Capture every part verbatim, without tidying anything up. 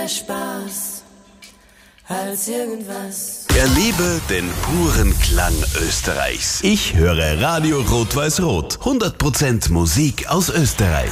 mehr Spaß als irgendwas. Erlebe den puren Klang Österreichs. Ich höre Radio Rot-Weiß-Rot. hundert Prozent Musik aus Österreich.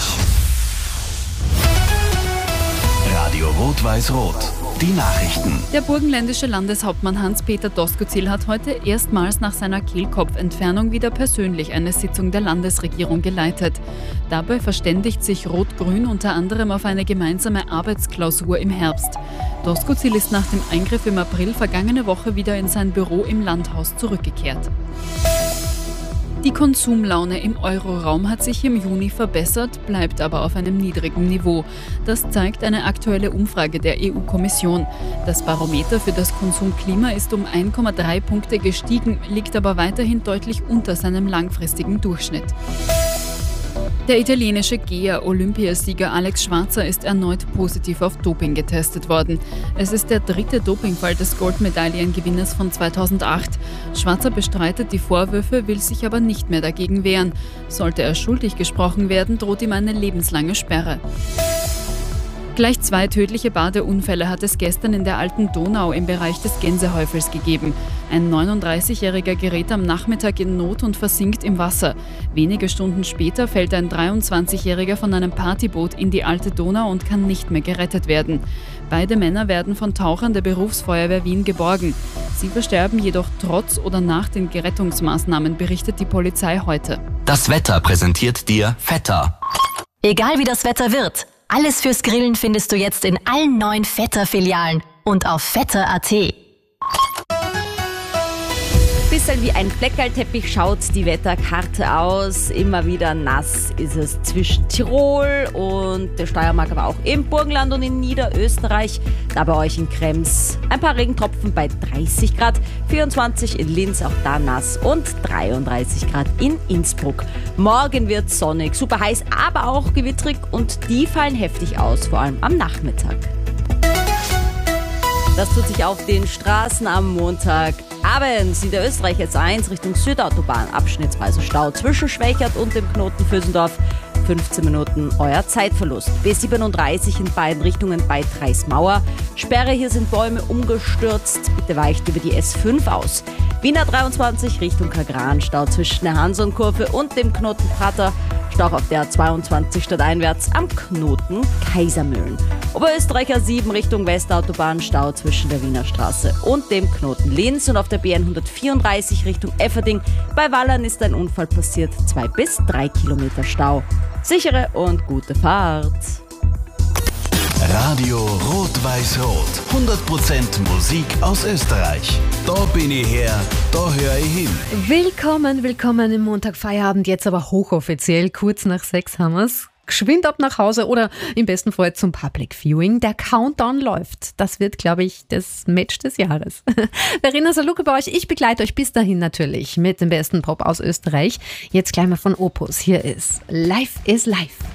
Radio Rot-Weiß-Rot. Die Nachrichten. Der burgenländische Landeshauptmann Hans-Peter Doskozil hat heute erstmals nach seiner Kehlkopfentfernung wieder persönlich eine Sitzung der Landesregierung geleitet. Dabei verständigt sich Rot-Grün unter anderem auf eine gemeinsame Arbeitsklausur im Herbst. Doskozil ist nach dem Eingriff im April vergangene Woche wieder in sein Büro im Landhaus zurückgekehrt. Die Konsumlaune im Euroraum hat sich im Juni verbessert, bleibt aber auf einem niedrigen Niveau. Das zeigt eine aktuelle Umfrage der E U-Kommission. Das Barometer für das Konsumklima ist um eins Komma drei Punkte gestiegen, liegt aber weiterhin deutlich unter seinem langfristigen Durchschnitt. Der italienische Gea-Olympiasieger Alex Schwarzer ist erneut positiv auf Doping getestet worden. Es ist der dritte Dopingfall des Goldmedaillengewinners von zweitausendacht. Schwarzer bestreitet die Vorwürfe, will sich aber nicht mehr dagegen wehren. Sollte er schuldig gesprochen werden, droht ihm eine lebenslange Sperre. Gleich zwei tödliche Badeunfälle hat es gestern in der Alten Donau im Bereich des Gänsehäufels gegeben. Ein neununddreißigjähriger gerät am Nachmittag in Not und versinkt im Wasser. Wenige Stunden später fällt ein dreiundzwanzigjähriger von einem Partyboot in die Alte Donau und kann nicht mehr gerettet werden. Beide Männer werden von Tauchern der Berufsfeuerwehr Wien geborgen. Sie versterben jedoch trotz oder nach den Gerettungsmaßnahmen, berichtet die Polizei heute. Das Wetter präsentiert dir Vetter. Egal wie das Wetter wird, alles fürs Grillen findest du jetzt in allen neuen Vetter-Filialen und auf vetter punkt at. Bisschen wie ein Fleckerlteppich schaut die Wetterkarte aus. Immer wieder nass ist es zwischen Tirol und der Steiermark, aber auch im Burgenland und in Niederösterreich. Da bei euch in Krems ein paar Regentropfen bei dreißig Grad, vierundzwanzig in Linz, auch da nass, und dreiunddreißig Grad in Innsbruck. Morgen wird sonnig, super heiß, aber auch gewittrig und die fallen heftig aus, vor allem am Nachmittag. Das tut sich auf den Straßen am Montag. Abends Niederösterreich jetzt eins Richtung Südautobahn, abschnittsweise Stau zwischen Schwächert und dem Knoten Vösendorf. fünfzehn Minuten euer Zeitverlust. B siebenunddreißig in beiden Richtungen bei Treismauer. Sperre, hier sind Bäume umgestürzt. Bitte weicht über die S fünf aus. Wiener dreiundzwanzig Richtung Kagran, Stau zwischen der Hansonkurve und dem Knoten Prater. Stau auf der zweiundzwanzig stadteinwärts am Knoten Kaisermühlen. Oberösterreicher sieben Richtung Westautobahn, Stau zwischen der Wiener Straße und dem Knoten Linz, und auf der B hundertvierunddreißig Richtung Efferding. Bei Wallern ist ein Unfall passiert, zwei bis drei Kilometer Stau. Sichere und gute Fahrt. Radio Rot-Weiß-Rot. hundert Prozent Musik aus Österreich. Da bin ich her, da höre ich hin. Willkommen, willkommen im Montagfeierabend. Jetzt aber hochoffiziell, kurz nach sechs haben wir's. Geschwind ab nach Hause oder im besten Fall zum Public Viewing. Der Countdown läuft. Das wird, glaube ich, das Match des Jahres. Verena Salucke bei euch. Ich begleite euch bis dahin natürlich mit dem besten Pop aus Österreich. Jetzt gleich mal von Opus. Hier ist Life is Life.